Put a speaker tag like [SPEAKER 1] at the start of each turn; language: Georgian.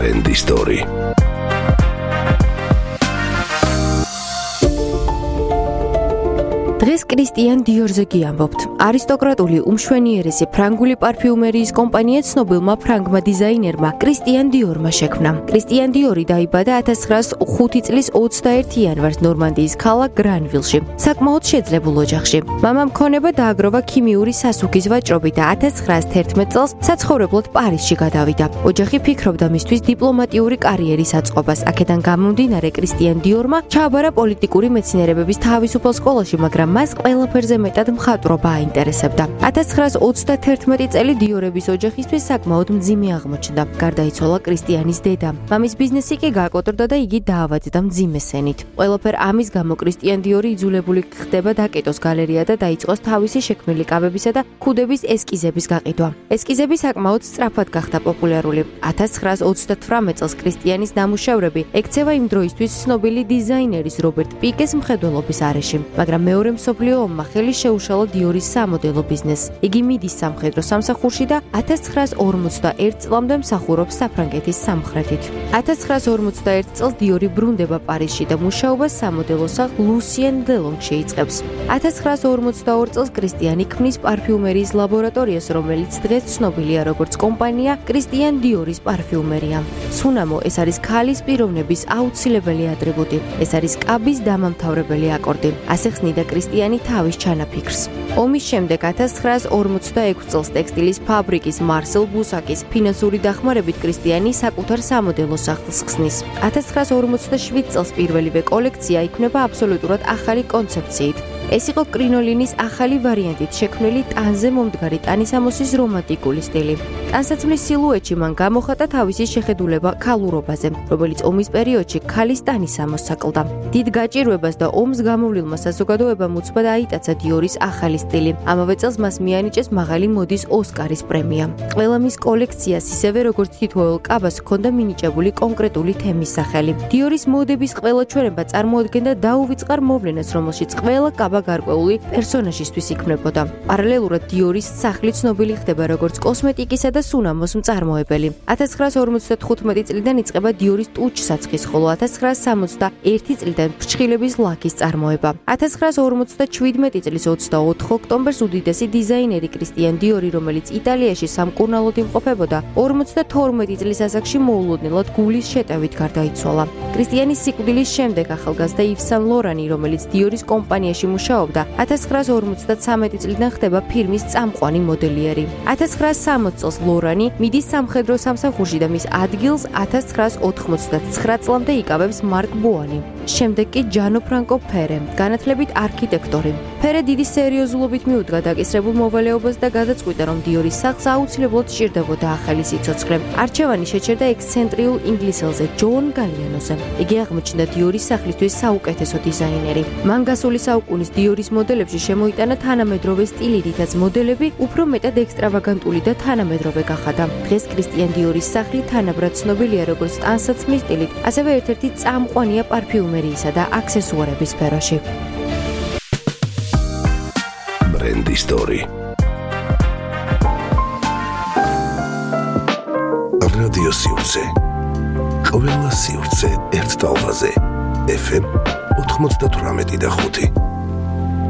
[SPEAKER 1] ბრენდი სტორი.
[SPEAKER 2] დღეს კრისტიან დიორზე გიამბობთ. არისტოკრატული უმშვენიერესი ფრანგული პარფიუმერიის კომპანია ცნობილმა ფრანგმა დიზაინერმა კრისტიან დიორმა შექმნა. კრისტიან დიორი დაიბადა 1905 წლის 21 იანვარს ნორმანდიის ქალაქ გრანვილში, საკმაოდ შეძლებულ ოჯახში. მამამ ქონება დააგროვა ქიმიური სასუქის ვაჭრობით და 1911 წელს საცხოვრებლად პარიზში გადავიდა. ოჯახი ფიქრობდა მისთვის დიპლომატიური კარიერის აწყობას. აქედან გამომდინარე კრისტიან დიორმა ჩააბარა პოლიტიკური მეცნიერებების თავისუფალ სკოლაში, მაგრამ მას ყველაფერზე მეტად მხატვრობა აინტერესებდა. 1931 წელი დიორების ოჯახისთვის საკმაოდ მძიმე აღმოჩნდა. გარდაიცვალა კრისტიანის დედა. მამის ბიზნესი კი გაკოტრდა და იგი დაავადდა მძიმე სენით. ყველაფერ ამის გამო კრისტიან დიორი იძულებული ხდება დაკეტოს გალერეა და დაიწყოს თავისი შექმნილი კაბებისა და ქუდების ესკიზების გაყიდვა. ესკიზები საკმაოდ სწრაფად გახდა პოპულარული. 1938 წელს კრისტიანის ნამუშევრები ექცევა იმ დროისთვის ცნობილი დიზაინერის რობერტ პიკეს მხედველობის არეში, მაგრამ მეორე მსოფლიო ომმა ხელი შეუშალა დიორის სამოდელო ბიზნესს. იგი მიდის სამხედრო სამსახურში და 1941 წლამდე მსახურობს საფრანგეთის სამხრეთით. 1941 წელს დიორი ბრუნდება პარიზში და მუშაობას სამოდელო სახლ ლუსიენ დელონგში იწყებს. 1942 წელს კრისტიანი ქმნის პარფიუმერიის ლაბორატორიას, რომელიც დღეს ცნობილია როგორც კომპანია კრისტიან დიორის პარფიუმერია. სუნამო ეს არის ქალის პიროვნების აუცილებელი ატრიბუტი. ეს არის კაბის დამამთავრებელი აკორდი. ასე ხსნიდა კრისტიანი თავის ჩანაფიქრს. ომის შემდეგ 1946 წელს ტექსტილის ფაბრიკის მარსელ ბუსაკის ფინანსური დახმარებით კრისტიანი საკუთარ სამოდელო სახლს ხსნის. 1947 წელს პირველივე კოლექცია იქმნება აბსოლუტურად ახალი კონცეფციით. ეს იყო კრინოლინის ახალი ვარიანტით შექმნილი ტანზე მომდგარი ტანისამოსის რომანტიკული სტილი. ტანსაცმლის სილუეტში მან გამოხატა თავისი შეხედულება ქალურობაზე, რომელიც ომის პერიოდში ქალის ტანისამოსს აკლდა. დიდ გაჭირვებას და ომს გამოვლილმა საზოგადოებამ უცბად აიტაცა დიორის ახალი სტილი. ამავე წელს მას მიანიჭეს მაღალი მოდის ოსკარის პრემია. ყველა მის კოლექციას, ისევე როგორც თითოეულ კაბას, ჰქონდა მინიჭებული კონკრეტული თემის სახელი. დიორის მოდების ყველა ჩვენება წარმოადგენდა დაუვიწყარ მოვლენას, რომელშიც ყველა კაბა გარკვეული პერსონაჟისთვის იქმნებოდა. პარალელურად დიორის სახლი ცნობილი ხდება როგორც კოსმეტიკისა და სუნამოს მწარმოებელი. 1955 წლიდან იწყება დიორის ტუჩ-საცხის, ხოლო 1961 წლიდან ფრჩხილების ლაქის წარმოება. 1957 წლის 24 ოქტომბერს უდიდესი დიზაინერი კრისტიან დიორი, რომელიც იტალიაში სამკურნალოდ იმყოფებოდა, 52 წლის ასაკში მოულოდნელად გულის შეტევით გარდაიცვალა. კრისტიანის სიკვდილის შემდეგ ახალგაზრდა იվ სან ლორანი, რომელიც დიორის კომპანიაში მუშაობდა, 1953 წლიდან ხდება ფირმის წამყვანი მოდელიერი. 1960 წელს ლორანი მიდის სამხედრო სამსახურში და მის ადგილს 1989 წლამდე იკავებს მარკ ბოანი. შემდეგ კი ჯანო ფრანკო ფერე, განათლებით არქიტექტორი. ფერე დიდი სერიოზულობით მიუდგა დაკისრებულ მოვალეობას და გადაწყვიტა, რომ დიორის სახლს აუცილებლად სჭირდებოდა ახალი სიცოცხლე. არჩევანი შეჩერდა ექსცენტრიულ ინგლისელზე ჯონ გალიანოზე. იგი აღმოჩნდა დიორის სახლისთვის საუკეთესო დიზაინერი. მან გასული საუკუნის დიორის მოდელებში შემოიტანა თანამედროვე სტილი, რითაც მოდელები უფრო მეტად ექსტრავაგანტული და თანამედროვე გახადა. დღეს კრისტიან დიორის სახლი თანაბრად ცნობილია როგორც ტანსაცმლის სტილით, ასევე ერთ-ერთი წამყვანია პარფიუმერიისა და აქსესუარების სფეროში.
[SPEAKER 1] ბრენდი სტორი. რადიო სივრცე. ყველა სივრცე ერთ ტალღაზე. FM 98.5